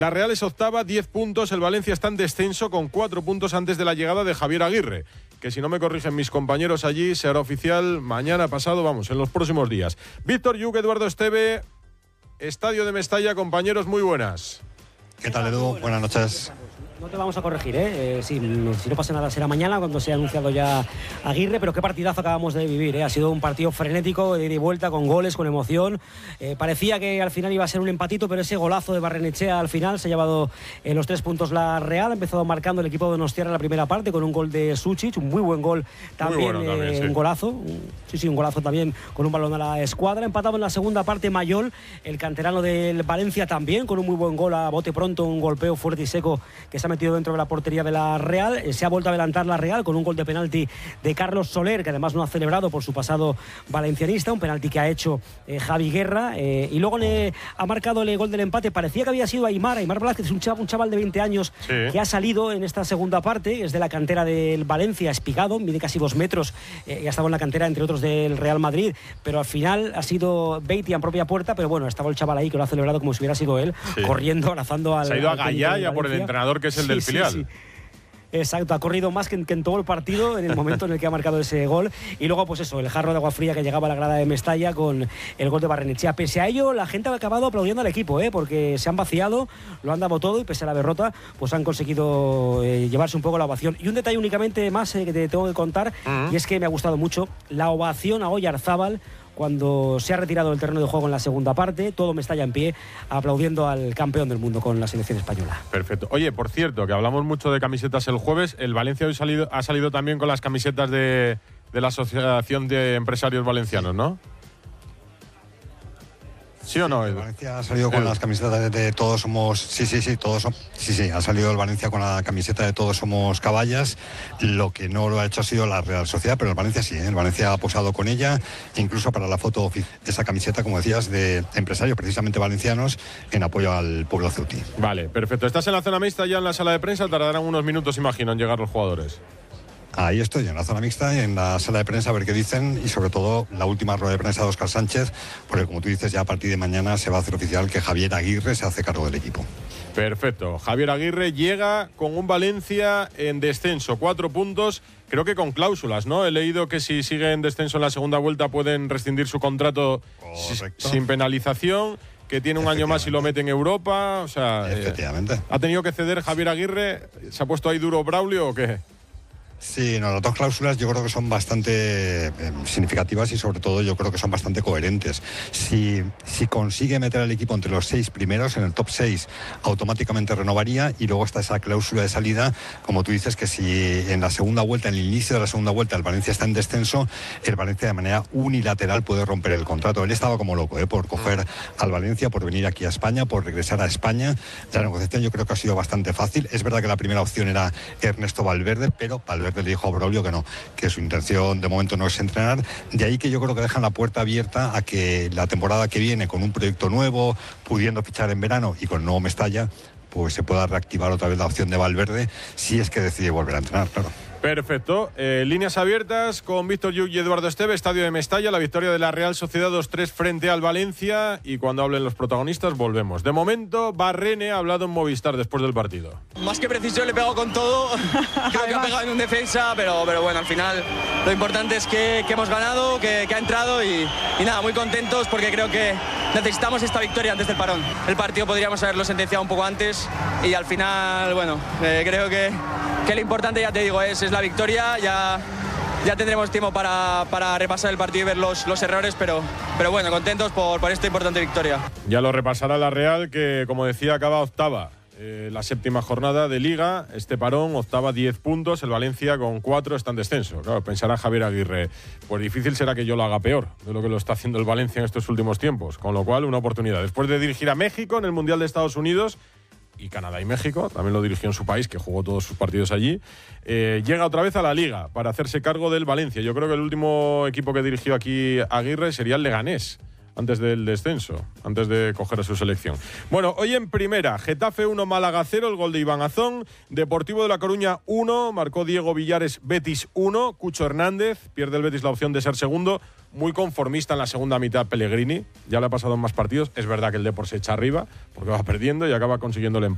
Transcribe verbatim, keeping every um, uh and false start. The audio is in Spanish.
La Real es octava, diez puntos. El Valencia está en descenso con cuatro puntos antes de la llegada de Javier Aguirre, que si no me corrigen mis compañeros allí, será oficial mañana pasado, vamos, en los próximos días. Víctor Lluc, Eduardo Esteve, Estadio de Mestalla, compañeros, muy buenas. ¿Qué tal, Edu? Buenas noches. No te vamos a corregir, ¿eh? Eh, si, si no pasa nada será mañana cuando se ha anunciado ya Aguirre, pero qué partidazo acabamos de vivir, ¿eh? Ha sido un partido frenético, de ida y vuelta, con goles, con emoción. Eh, parecía que al final iba a ser un empatito, pero ese golazo de Barrenechea al final se ha llevado eh, los tres puntos la Real. Ha empezado marcando el equipo de Donostiarra en la primera parte con un gol de Suchic, un muy buen gol también, bueno, también eh, sí. un golazo. Sí, sí, un golazo también con un balón a la escuadra. Empatado en la segunda parte Mayol, el canterano del Valencia también, con un muy buen gol a bote pronto, un golpeo fuerte y seco que se ha metido dentro de la portería de la Real. Se ha vuelto a adelantar la Real con un gol de penalti de Carlos Soler, que además no ha celebrado por su pasado valencianista, un penalti que ha hecho eh, Javi Guerra, eh, y luego le ha marcado el gol del empate. Parecía que había sido Aimar, Aimar Blázquez, un chaval, un chaval de veinte años, sí, que ha salido en esta segunda parte, es de la cantera del Valencia, espigado, mide casi dos metros, eh, ya estaba en la cantera entre otros del Real Madrid, pero al final ha sido Beitty en propia puerta, pero bueno, estaba el chaval ahí que lo ha celebrado como si hubiera sido él, sí, corriendo, abrazando al... Se ha ido a Gallá ya por el entrenador, que es el sí, del filial. Sí, sí. Exacto, ha corrido más que en, que en todo el partido en el momento en el que ha marcado ese gol. Y luego, pues eso, el jarro de agua fría que llegaba a la grada de Mestalla con el gol de Barrenechea. Pese a ello, la gente ha acabado aplaudiendo al equipo, ¿eh? Porque se han vaciado, lo han dado todo y pese a la derrota, pues han conseguido eh, llevarse un poco la ovación. Y un detalle únicamente más eh, que te tengo que contar, uh-huh. y es que me ha gustado mucho la ovación a Oyarzábal cuando se ha retirado del terreno de juego en la segunda parte. Todo Mestalla en pie, aplaudiendo al campeón del mundo con la selección española. Perfecto. Oye, por cierto, que hablamos mucho de camisetas el jueves, el Valencia hoy salido, ha salido también con las camisetas de, de la Asociación de Empresarios Valencianos, ¿no? ¿Sí o no, Edu? Valencia ha salido con las camisetas de, de Todos Somos... Sí, sí, sí, todos somos... Sí, sí, ha salido el Valencia con la camiseta de Todos Somos Caballas. Lo que no lo ha hecho ha sido la Real Sociedad, pero el Valencia sí, ¿eh? El Valencia ha posado con ella, incluso para la foto de esa camiseta, como decías, de empresarios precisamente valencianos en apoyo al pueblo ceutí. Vale, perfecto. ¿Estás en la zona mixta ya en la sala de prensa? Tardarán unos minutos, imagino, en llegar los jugadores. Ahí estoy, en la zona mixta, en la sala de prensa, a ver qué dicen, y sobre todo la última rueda de prensa de Óscar Sánchez, porque como tú dices, ya a partir de mañana se va a hacer oficial que Javier Aguirre se hace cargo del equipo. Perfecto. Javier Aguirre llega con un Valencia en descenso, cuatro puntos, creo que con cláusulas, ¿no? He leído que si sigue en descenso en la segunda vuelta pueden rescindir su contrato sin penalización, que tiene un año más y lo mete en Europa, o sea... Efectivamente. Eh, ¿ha tenido que ceder Javier Aguirre? ¿Se ha puesto ahí duro Braulio o qué? Sí, no, las dos cláusulas yo creo que son bastante eh, significativas y sobre todo yo creo que son bastante coherentes. Si, si consigue meter al equipo entre los seis primeros, en el top seis, automáticamente renovaría, y luego está esa cláusula de salida, como tú dices, que si en la segunda vuelta, en el inicio de la segunda vuelta, el Valencia está en descenso, el Valencia de manera unilateral puede romper el contrato. Él estaba como loco, ¿eh? por coger al Valencia, por venir aquí a España, por regresar a España. La negociación yo creo que ha sido bastante fácil. Es verdad que la primera opción era Ernesto Valverde, pero Valverde le dijo a Braulio que no, que su intención de momento no es entrenar. De ahí que yo creo que dejan la puerta abierta a que la temporada que viene, con un proyecto nuevo, pudiendo fichar en verano y con el nuevo Mestalla, pues se pueda reactivar otra vez la opción de Valverde, si es que decide volver a entrenar, claro. Perfecto. Eh, líneas abiertas con Víctor Lluc y Eduardo Esteve, Estadio de Mestalla, la victoria de la Real Sociedad dos tres frente al Valencia, y cuando hablen los protagonistas volvemos. De momento, Barrene ha hablado en Movistar después del partido. Más que precisión, le he pegado con todo. Creo que ha pegado en un defensa, pero, pero bueno, al final lo importante es que, que hemos ganado, que, que ha entrado y, y nada, muy contentos porque creo que necesitamos esta victoria antes del parón. El partido podríamos haberlo sentenciado un poco antes y al final, bueno, eh, creo que, que lo importante, ya te digo, es, es la victoria. Ya, ya tendremos tiempo para, para repasar el partido y ver los, los errores, pero, pero bueno, contentos por, por esta importante victoria. Ya lo repasará la Real, que como decía acaba octava. Eh, la séptima jornada de Liga, este parón, octava, diez puntos, el Valencia con cuatro está en descenso. Claro, pensará Javier Aguirre, pues difícil será que yo lo haga peor de lo que lo está haciendo el Valencia en estos últimos tiempos, con lo cual una oportunidad. Después de dirigir a México en el Mundial de Estados Unidos, y Canadá y México, también lo dirigió en su país, que jugó todos sus partidos allí, eh, llega otra vez a la Liga para hacerse cargo del Valencia. Yo creo que el último equipo que dirigió aquí Aguirre sería el Leganés, antes del descenso, antes de coger a su selección. Bueno, hoy en primera, Getafe uno, Málaga cero, el gol de Iván Azón. Deportivo de La Coruña uno, marcó Diego Villares, Betis uno, Cucho Hernández, pierde el Betis la opción de ser segundo. Muy conformista en la segunda mitad Pellegrini, ya le ha pasado en más partidos. Es verdad que el Depor se echa arriba porque va perdiendo y acaba consiguiendo el empate.